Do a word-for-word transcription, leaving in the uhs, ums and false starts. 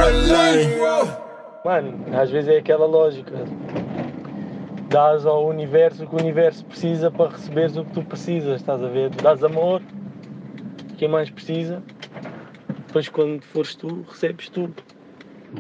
Mano, às vezes é aquela lógica. Dás ao universo o que o universo precisa para receberes o que tu precisas, estás a ver? Dás amor, quem mais precisa, depois quando fores tu, recebes tudo.